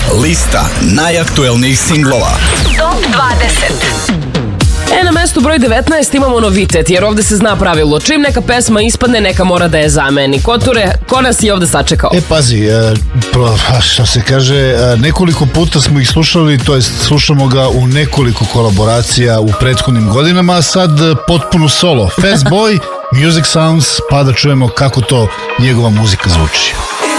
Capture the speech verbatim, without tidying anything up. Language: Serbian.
Lista najaktuelnijih singlova. Top dvadeset. E, na mestu broj devetnaest imamo novitet, jer ovde se zna pravilo. Čim neka pesma ispadne, neka mora da je zameni. Koture, ko nas je ovde sačekao? E, pazi, e, što se kaže, e, nekoliko puta smo ih slušali, to jest slušamo ga u nekoliko kolaboracija u prethodnim godinama, a sad e, potpuno solo. Fast Boy, Music Sounds, pa da čujemo kako to njegova muzika zvuči.